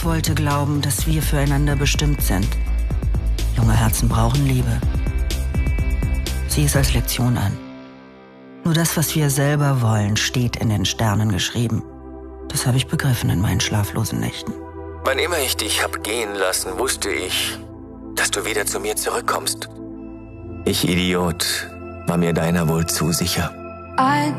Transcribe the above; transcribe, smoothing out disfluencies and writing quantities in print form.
wollte glauben, dass wir füreinander bestimmt sind. Junge Herzen brauchen Liebe. Sieh es als Lektion an. Nur das, was wir selber wollen, steht in den Sternen geschrieben. Das habe ich begriffen in meinen schlaflosen Nächten. Wann immer ich dich hab gehen lassen, wusste ich, dass du wieder zu mir zurückkommst. Ich, Idiot, war mir deiner wohl zu sicher.